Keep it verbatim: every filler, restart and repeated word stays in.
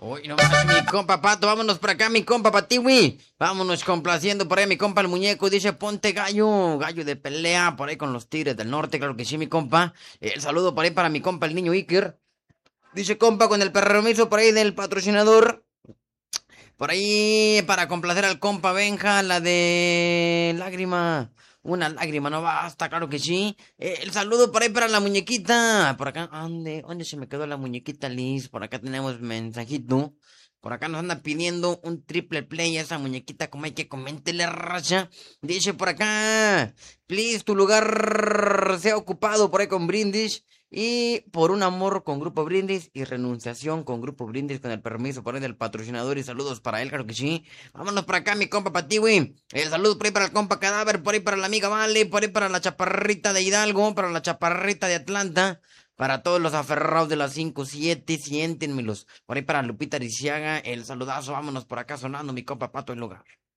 Uy, no más, mi compa Pato, vámonos por acá, mi compa Patiwi. Vámonos complaciendo por ahí, mi compa el muñeco. Dice, ponte gallo, gallo de pelea, por ahí con los Tigres del Norte, claro que sí, mi compa. El saludo por ahí para mi compa el niño Iker. Dice, compa, con el permiso por ahí del patrocinador. Por ahí, para complacer al compa Benja, la de lágrima. Una lágrima, no basta, claro que sí. Eh, el saludo por ahí para la muñequita. Por acá, ¿dónde, dónde se me quedó la muñequita Liz? Por acá tenemos mensajito. Por acá nos anda pidiendo un triple play a esa muñequita, como hay que coméntele, racha. Dice por acá, please, tu lugar sea ocupado por ahí con brindis. Y por un amor con Grupo Brindis y renunciación con Grupo Brindis con el permiso por ahí del patrocinador y saludos para él, claro que sí. Vámonos para acá, mi compa Patiwi. El saludo por ahí para el compa Cadáver, por ahí para la amiga Vale, por ahí para la chaparrita de Hidalgo, para la chaparrita de Atlanta, para todos los aferrados de las cinco siete, siéntenmelos. Por ahí para Lupita Ariciaga, el saludazo, vámonos por acá sonando mi compa Pato el lugar.